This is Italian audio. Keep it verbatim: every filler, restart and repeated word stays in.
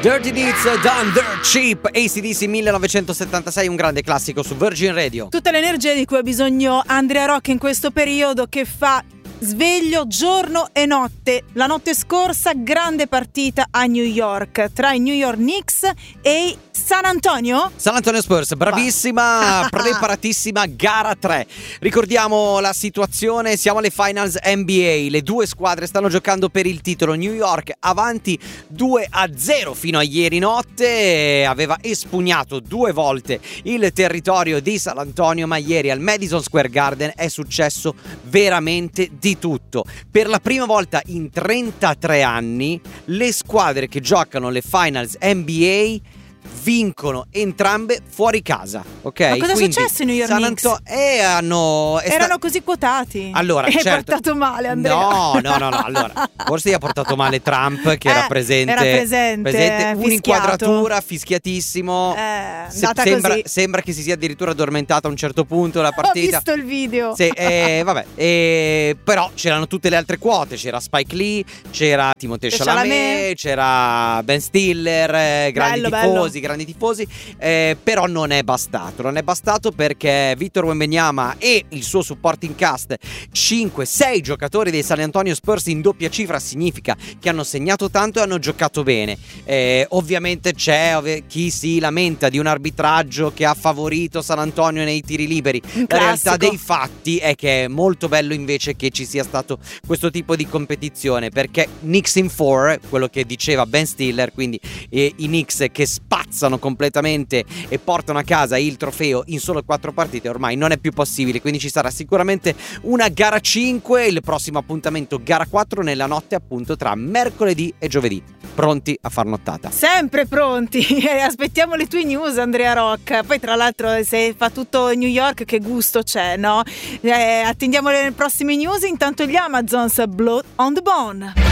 Dirty Deeds Done Dirt Cheap, A C D C millenovecentosettantasei, un grande classico su Virgin Radio. Tutta l'energia di cui ha bisogno Andrea Rocca in questo periodo, che fa sveglio giorno e notte. La notte scorsa grande partita a New York tra i New York Knicks e i San Antonio San Antonio Spurs, bravissima, preparatissima gara tre. Ricordiamo la situazione, siamo alle finals N B A, le due squadre stanno giocando per il titolo. New York avanti due a zero fino a ieri notte, aveva espugnato due volte il territorio di San Antonio, ma ieri al Madison Square Garden è successo veramente di tutto. Per la prima volta in trentatré anni le squadre che giocano le finals N B A vincono entrambe fuori casa, ok? Ma cosa Quindi, è successo ai New York San Knicks? Anto- eh, hanno, è Erano sta- così quotati. Allora, Hai certo. portato male, Andrea. No, no, no, no. Allora, forse gli ha portato male Trump, che Eh, era presente. era presente, presente. fischiato. Un'inquadratura, fischiatissimo. Eh, Se- andata sembra, così. sembra che si sia addirittura addormentata a un certo punto la partita. Ho visto il video. Sì, eh, vabbè, eh, però c'erano tutte le altre quote. C'era Spike Lee, c'era Timothée Chalamet, Chalamet. c'era Ben Stiller, eh, grandi Bello, tifosi, bello. grandi tifosi. Eh, però non è bastato. Non è bastato perché Victor Wembanyama e il suo supporting cast, cinque sei giocatori dei San Antonio Spurs in doppia cifra, significa che hanno segnato tanto e hanno giocato bene. Eh, ovviamente c'è ov- chi si lamenta di un arbitraggio che ha favorito San Antonio nei tiri liberi. Un La realtà classico. dei fatti è che è molto bello invece che ci sia stato questo tipo di competizione, perché Knicks in four, quello che diceva Ben Stiller, quindi eh, i Knicks che spazzano completamente e portano a casa il trofeo in solo quattro partite, ormai non è più possibile. Quindi ci sarà sicuramente una gara cinque, il prossimo appuntamento gara quattro nella notte appunto tra mercoledì e giovedì. Pronti a far nottata? Sempre pronti. Aspettiamo le tue news, Andrea Rocca. Poi tra l'altro, se fa tutto New York, che gusto c'è, no? Eh, attendiamo le prossime news. Intanto gli Amazons, Blood on the Bone.